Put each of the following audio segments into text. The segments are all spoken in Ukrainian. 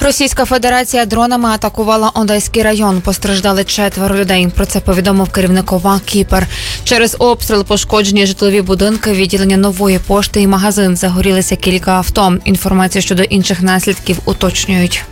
Російська Федерація дронами атакувала Одеський район. Постраждали 4 людей. Про це повідомив керівник ОВА Кіпр. Через обстріл пошкоджені житлові будинки, відділення Нової пошти і магазин. Загорілися кілька авто. Інформацію щодо інших наслідків уточнюють.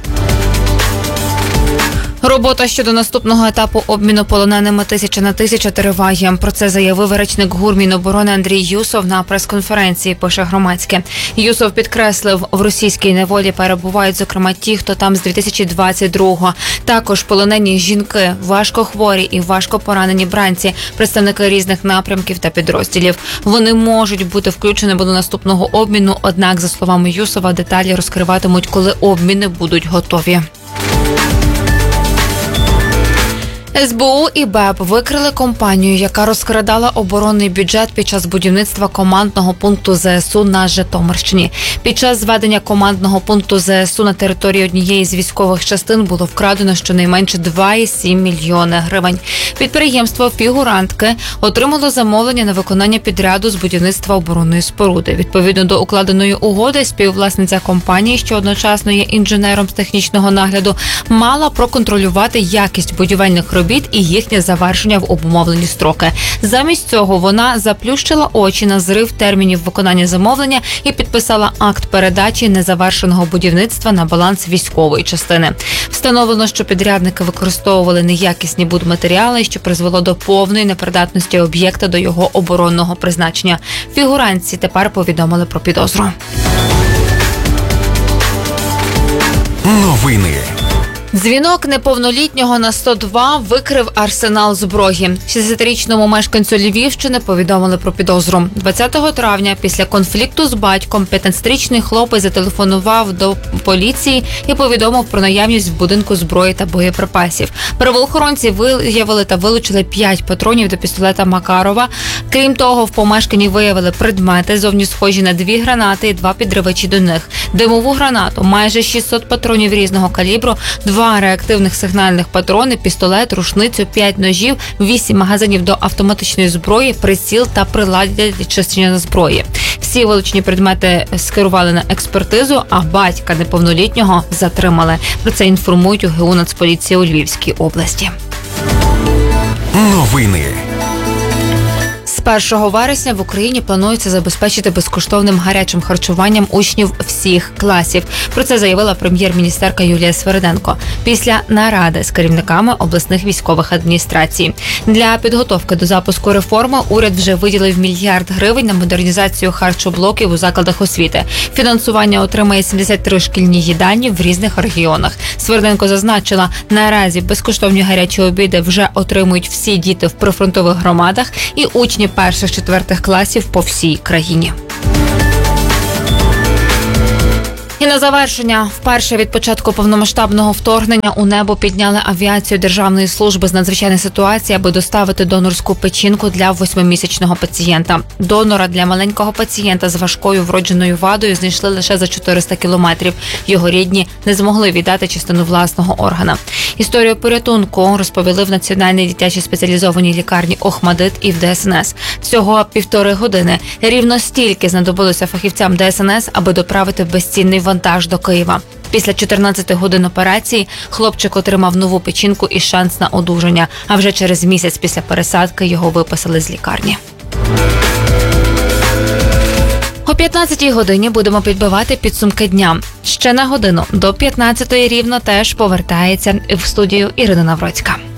Робота щодо наступного етапу обміну полоненими 1000 на 1000 триває. Про це заявив речник ГУР Міноборони Андрій Юсов на прес-конференції, пише Громадське. Юсов підкреслив, в російській неволі перебувають, зокрема, ті, хто там з 2022-го. Також полонені жінки, важкохворі і важкопоранені бранці, представники різних напрямків та підрозділів. Вони можуть бути включені до наступного обміну, однак, за словами Юсова, деталі розкриватимуть, коли обміни будуть готові. СБУ і БЕП викрили компанію, яка розкрадала оборонний бюджет під час будівництва командного пункту ЗСУ на Житомирщині. Під час зведення командного пункту ЗСУ на території однієї з військових частин було вкрадено щонайменше 2,7 мільйони гривень. Підприємство «Фігурантки» отримало замовлення на виконання підряду з будівництва оборонної споруди. Відповідно до укладеної угоди, співвласниця компанії, що одночасно є інженером з технічного нагляду, мала проконтролювати якість будівельних робіт і їхнє завершення в обумовлені строки. Замість цього вона заплющила очі на зрив термінів виконання замовлення і підписала акт передачі незавершеного будівництва на баланс військової частини. Встановлено, що підрядники використовували неякісні будматеріали, що призвело до повної непридатності об'єкта до його оборонного призначення. Фігурантці тепер повідомили про підозру. Новини. Дзвінок неповнолітнього на 102 викрив арсенал зброї. 60-річному мешканцю Львівщини повідомили про підозру. 20 травня після конфлікту з батьком 15-річний хлопець зателефонував до поліції і повідомив про наявність в будинку зброї та боєприпасів. Правоохоронці виявили та вилучили 5 патронів до пістолета Макарова. Крім того, в помешканні виявили предмети, зовні схожі на 2 гранати і 2 підривачі до них. Димову гранату, майже 600 патронів різного калібру, 2 реактивних сигнальних патрони, пістолет, рушницю, 5 ножів, 8 магазинів до автоматичної зброї, приціл та приладдя для чищення зброї. Всі вилучені предмети скерували на експертизу, а батька неповнолітнього затримали. Про це інформують у ГУ Нацполіції у Львівській області. Новини. З 1 вересня в Україні планується забезпечити безкоштовним гарячим харчуванням учнів всіх класів. Про це заявила прем'єр-міністерка Юлія Свериденко після наради з керівниками обласних військових адміністрацій. Для підготовки до запуску реформи уряд вже виділив 1 мільярд гривень на модернізацію харчоблоків у закладах освіти. Фінансування отримає 73 шкільні їдальні в різних регіонах. Свериденко зазначила, наразі безкоштовні гарячі обіди вже отримують всі діти в прифронтових громадах і учні 1-4 класів по всій країні. І на завершення, вперше від початку повномасштабного вторгнення у небо підняли авіацію Державної служби з надзвичайних ситуацій, аби доставити донорську печінку для 8-місячного пацієнта. Донора для маленького пацієнта з важкою вродженою вадою знайшли лише за 400 кілометрів. Його рідні не змогли віддати частину власного органа. Історію порятунку розповіли в Національній дитячій спеціалізованій лікарні «Охмадит» і в ДСНС. Всього 1,5 години. Рівно стільки знадобилося фахівцям ДСНС, аби доправити безцінний вантаж до Києва. Після 14 годин операції хлопчик отримав нову печінку і шанс на одужання. А вже через місяць після пересадки його виписали з лікарні. О 15-й годині будемо підбивати підсумки дня. Ще на годину до 15-ї рівно теж повертається в студію Ірина Навроцька.